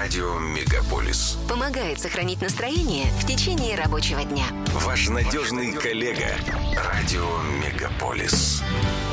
Радио Мегаполис. Помогает сохранить настроение в течение рабочего дня. Ваш надежный коллега. Радио Мегаполис.